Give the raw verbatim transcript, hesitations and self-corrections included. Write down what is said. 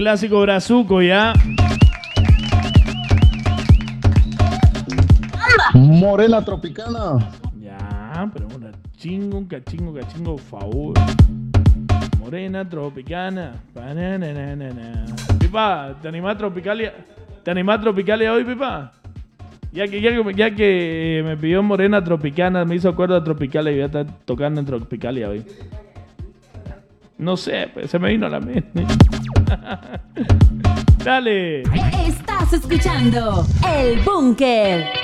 clásico brazuco, ¿ya? Morena Tropicana. Ya, pero una chingo, un cachingo, cachingo, por favor. Morena Tropicana. Bananana. Pipa, ¿te animás a Tropicalia? ¿Te animás a Tropicalia hoy, Pipa? Ya que, ya, que, ya que me pidió Morena Tropicana, me hizo acuerdo a Tropicalia y voy a estar tocando en Tropicalia hoy. No sé, pues se me vino a la mente. Dale. Estás escuchando El Búnker.